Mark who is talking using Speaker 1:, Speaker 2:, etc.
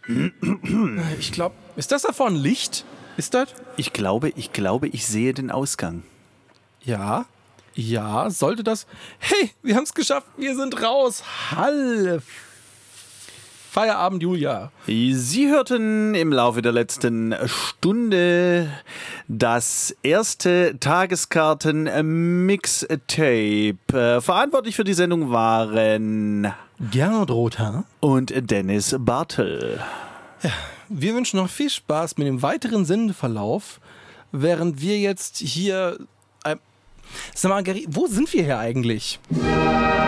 Speaker 1: Ich glaube, ist das da vorne ein Licht? Ist das?
Speaker 2: Ich glaube, ich sehe den Ausgang.
Speaker 1: Ja. Ja, sollte das... Hey, wir haben es geschafft, wir sind raus. Halle. Feierabend, Julia.
Speaker 2: Sie hörten im Laufe der letzten Stunde das erste Tageskarten-Mixtape. Verantwortlich für die Sendung waren
Speaker 1: Gernot Rothaar
Speaker 2: und Dennis Bartel.
Speaker 1: Ja, wir wünschen noch viel Spaß mit dem weiteren Sendeverlauf, während wir jetzt hier... Sag mal, Gary, wo sind wir hier eigentlich?